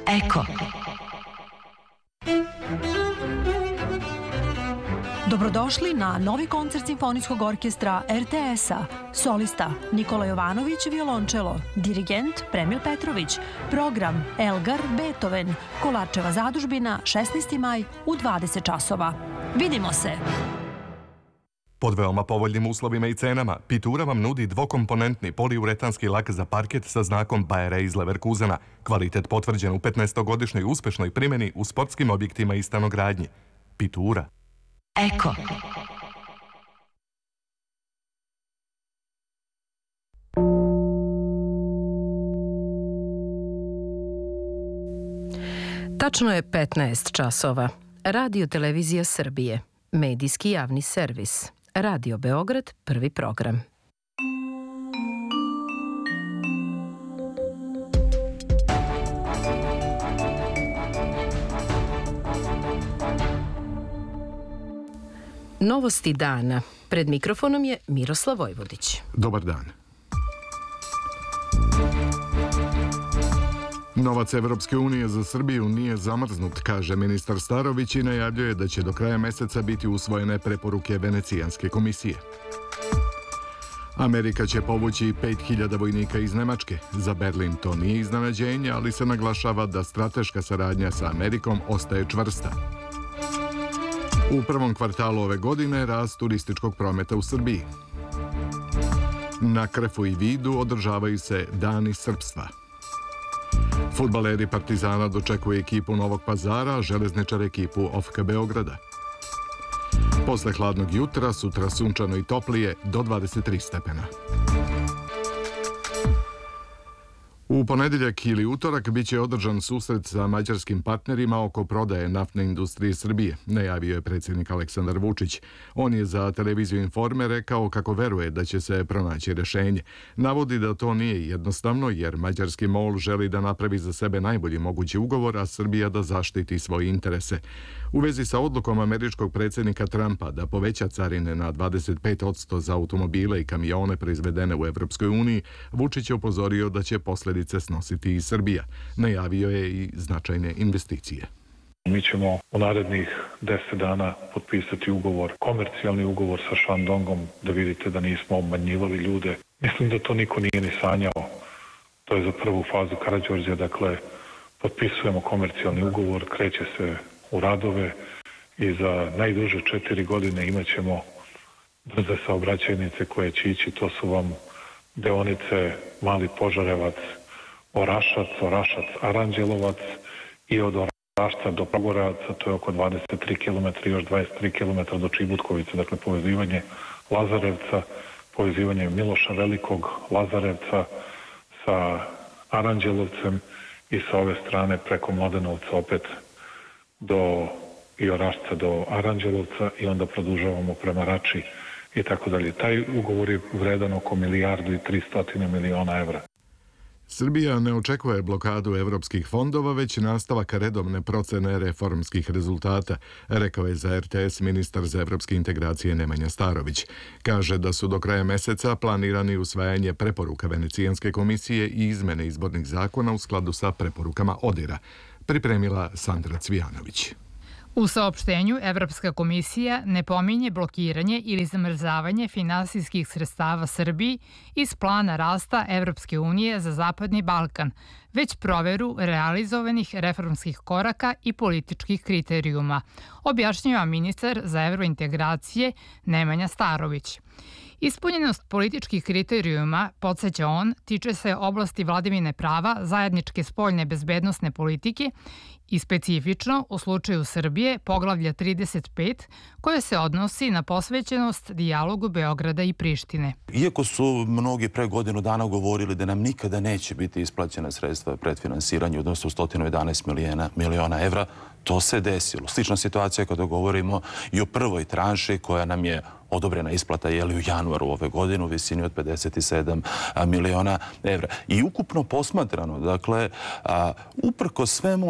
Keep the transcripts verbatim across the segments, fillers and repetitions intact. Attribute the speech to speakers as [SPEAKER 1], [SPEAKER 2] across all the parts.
[SPEAKER 1] Eko. Dobrodošli na novi koncert Simfonijskog orkestra er te es-a. Solista Nikola Jovanović, violončelo. Dirigent Premil Petrović. Program Elgar Beethoven. Kolarčeva zadužbina, šesnaesti maj u dvadeset časova. Vidimo se!
[SPEAKER 2] Pod veoma povoljnim uslovima i cenama, Pitura vam nudi dvokomponentni poliuretanski lak za parket sa znakom Bayer iz Leverkusena. Kvalitet potvrđen u petnaestogodišnjoj uspešnoj primjeni u sportskim objektima i stanogradnji. Pitura.
[SPEAKER 1] Eko.
[SPEAKER 3] Tačno je petnaest časova. Radio Televizija Srbije. Medijski javni servis. Radio Beograd, prvi program. Novosti dana. Pred mikrofonom je Miroslav Vojvodić.
[SPEAKER 4] Dobar dan. Novac Evropske unije za Srbiju nije zamrznut, kaže ministar Starović i najavljuje da će do kraja meseca biti usvojene preporuke Venecijanske komisije. Amerika će povući pet hiljada vojnika iz Nemačke. Za Berlin to nije iznenađenje, ali se naglašava da strateška saradnja sa Amerikom ostaje čvrsta. U prvom kvartalu ove godine rast turističkog prometa u Srbiji. Na Krfu i Vidu održavaju se Dani srpstva. Fudbaleri Partizana dočekuju ekipu Novog Pazara, železničar ekipu O F K Beograda. Posle hladnog jutra, sutra sunčano i toplije do dvadeset tri stepena. U ponedeljak ili utorak biće održan susret sa mađarskim partnerima oko prodaje naftne industrije Srbije, najavio je predsjednik Aleksandar Vučić. On je za televiziju Informer rekao kako veruje da će se pronaći rješenje. Navodi da to nije jednostavno jer mađarski MOL želi da napravi za sebe najbolji mogući ugovor, a Srbija da zaštiti svoje interese. U vezi sa odlukom američkog predsjednika Trumpa da poveća carine na dvadeset pet posto za automobile i kamione proizvedene u Evropskoj uniji, Vučić je upozorio da će posljedice snositi i Srbija. Najavio je i značajne investicije.
[SPEAKER 5] Mi ćemo u narednih deset dana potpisati ugovor, komercijalni ugovor sa Shandongom, da vidite da nismo obmanjivali ljude. Mislim da to niko nije ni sanjao. To je za prvu fazu Karađorđa, dakle, potpisujemo komercijalni ugovor, kreće se u radove i za najduže četiri godine imat ćemo brze saobraćajnice koje će ići. To su vam deonice Mali Požarevac, Orašac, Orašac, Aranđelovac i od Orašca do Pragorevaca, to je oko dvadeset tri kilometra, još dvadeset tri kilometra do Čibutkovice, dakle povezivanje Lazarevca, povezivanje Miloša Velikog, Lazarevca sa Aranđelovcem i sa ove strane preko Mladenovca opet do i Orašca do Aranđelovca i onda produžavamo prema Rači i tako dalje. Taj ugovor je vredan oko milijardu i tristo miliona evra.
[SPEAKER 4] Srbija ne očekuje blokadu evropskih fondova, već nastavak redovne procene reformskih rezultata, rekao je za er te es ministar za evropske integracije Nemanja Starović. Kaže da su do kraja meseca planirani usvajanje preporuka Venecijanske komisije i izmene izbornih zakona u skladu sa preporukama ODIR-a. Pripremila Sandra Cvijanović.
[SPEAKER 6] U saopštenju Evropska komisija ne pominje blokiranje ili zamrzavanje finansijskih sredstava Srbiji iz plana rasta Evropske unije za Zapadni Balkan, već proveru realizovanih reformskih koraka i političkih kriterijuma, objašnjava ministar za evrointegracije Nemanja Starović. Ispunjenost političkih kriterijuma, podsjeća on, tiče se oblasti vladavine prava, zajedničke spoljne bezbednosne politike i specifično u slučaju Srbije poglavlja trideset pet koje se odnosi na posvećenost dijalogu Beograda i Prištine.
[SPEAKER 7] Iako su mnogi pre godinu dana govorili da nam nikada neće biti isplaćena sredstva predfinansiranja, odnosno sto jedanaest miliona evra, to se desilo. Slična situacija kada govorimo i o prvoj tranši koja nam je odobrena isplata je li u januaru ove godine u visini od pedeset sedam miliona evra. I ukupno posmatrano, dakle, uprko svemu onome što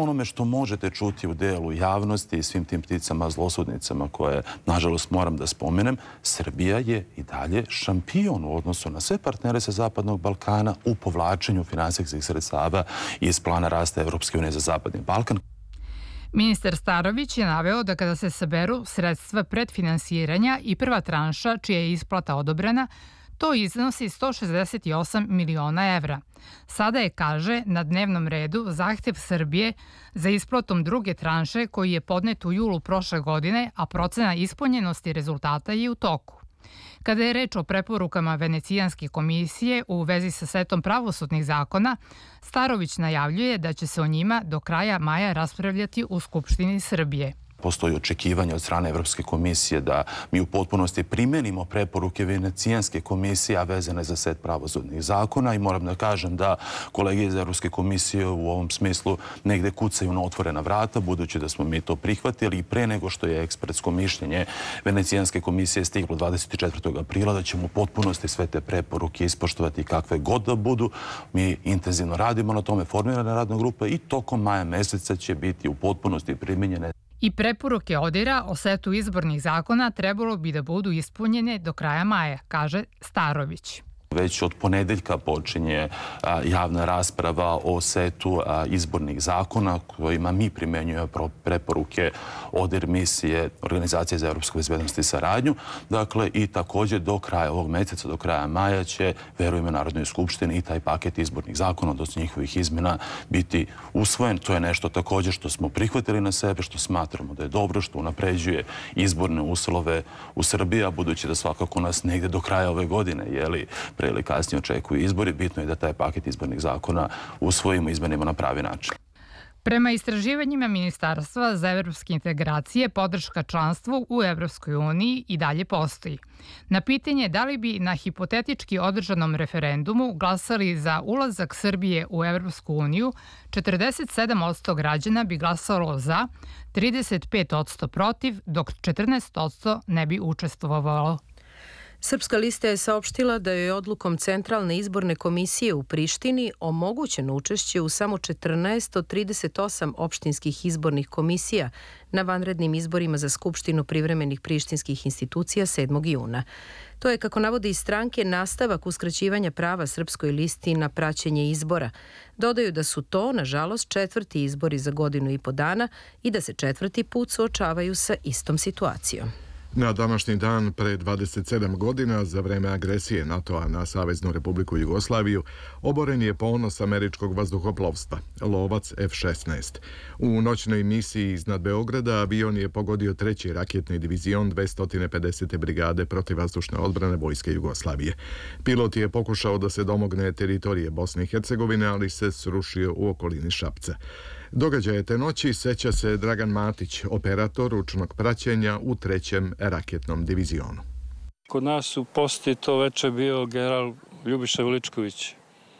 [SPEAKER 7] možete čuti u delu javnosti i svim tim pticama zlosudnicama koje, nažalost, moram da spomenem, Srbija je i dalje šampion u odnosu na sve partnere sa Zapadnog Balkana u povlačenju finansijskih sredstava iz plana rasta Evropske unije za Zapadni Balkan.
[SPEAKER 6] Ministar Starović je naveo da kada se saberu sredstva predfinansiranja i prva tranša čija je isplata odobrena, to iznosi sto šezdeset osam miliona evra. Sada je, kaže, na dnevnom redu zahtev Srbije za isplatom druge tranše koji je podnet u julu prošle godine, a procena ispunjenosti rezultata je u toku. Kada je reč o preporukama Venecijanske komisije u vezi sa setom pravosudnih zakona, Starović najavljuje da će se o njima do kraja maja raspravljati u Skupštini Srbije.
[SPEAKER 7] Postoji očekivanje od strane Evropske komisije da mi u potpunosti primenimo preporuke Venecijanske komisije, a vezane za set pravosudnih zakona, i moram da kažem da kolege iz Evropske komisije u ovom smislu negde kucaju na otvorena vrata, budući da smo mi to prihvatili i pre nego što je ekspertsko mišljenje Venecijanske komisije stiglo dvadeset četvrtog aprila, da ćemo u potpunosti sve te preporuke ispoštovati kakve god da budu. Mi intenzivno radimo na tome, formirana radna grupa, i tokom maja meseca će biti u potpunosti primenjene.
[SPEAKER 6] I preporuke ODIR-a o setu izbornih zakona trebalo bi da budu ispunjene do kraja maja, kaže Starović.
[SPEAKER 7] Već od ponedeljka počinje a, javna rasprava o setu a, izbornih zakona kojima mi primenjujemo preporuke ODIR misije Organizacije za evropsku bezbednost i saradnju. Dakle, i također do kraja ovog meseca, do kraja maja će, verujemo, Narodnoj skupštini i taj paket izbornih zakona, odnosno njihovih izmjena, biti usvojen. To je nešto također što smo prihvatili na sebe, što smatramo da je dobro, što unapređuje izborne uslove u Srbiji, a budući da svakako nas negde do kraja ove godine, jeli, pre ili kasnije očekuju izbori, bitno je da taj paket izbornih zakona usvojimo i izmenimo na pravi način.
[SPEAKER 6] Prema istraživanjima Ministarstva za evropske integracije, podrška članstvu u Evropskoj uniji i dalje postoji. Na pitanje da li bi na hipotetički održanom referendumu glasali za ulazak Srbije u Evropsku uniju, četrdeset sedam posto građana bi glasalo za, trideset pet posto protiv, dok četrnaest posto ne bi učestvovalo.
[SPEAKER 3] Srpska lista je saopštila da je odlukom Centralne izborne komisije u Prištini omogućeno učešće u samo četrnaest od trideset osam opštinskih izbornih komisija na vanrednim izborima za Skupštinu privremenih prištinskih institucija sedmog juna. To je, kako navode iz stranke, nastavak uskraćivanja prava Srpskoj listi na praćenje izbora. Dodaju da su to, nažalost, četvrti izbori za godinu i po dana i da se četvrti put suočavaju sa istom situacijom.
[SPEAKER 4] Na današnji dan pre dvadeset sedam godina, za vreme agresije NATO-a na Saveznu Republiku Jugoslaviju, oboren je ponos američkog vazduhoplovstva, lovac F šesnaest. U noćnoj misiji iznad Beograda avion je pogodio treći raketni divizion dvesta pedesete brigade protivvazdušne odbrane Vojske Jugoslavije. Pilot je pokušao da se domogne teritorije Bosne i Hercegovine, ali se srušio u okolini Šapca. Događaje te noći seća se Dragan Matić, operator ručnog praćenja u trećem raketnom divizionu.
[SPEAKER 8] Kod nas u posti to veče bio general Ljubiša Veličković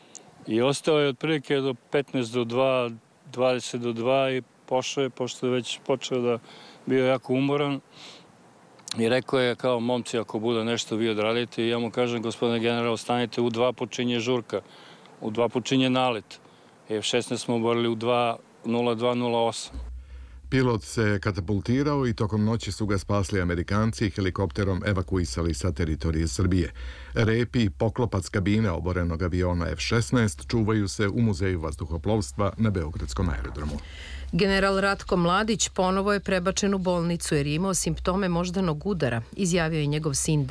[SPEAKER 8] i ostao je otprilike do petnaest do dva, dvadeset do dva i pošao je, pošto je već počeo da bio jako umoran i rekao je kao: momci, ako bude nešto vi odradite. I ja mu kažem: gospodine general, ostanite, u dva počinje žurka, u dva počinje nalet. F šesnaest smo oborili u dva nula dva nula osam.
[SPEAKER 4] Pilot se katapultirao i tokom noći su ga spasli Amerikanci i helikopterom evakuisali sa teritorije Srbije. Repi i poklopac kabine oborenog aviona F šesnaest čuvaju se u Muzeju vazduhoplovstva na Beogradskom aerodromu.
[SPEAKER 3] General Ratko Mladić ponovo je prebačen u bolnicu jer je imao simptome moždanog udara, izjavio je njegov sin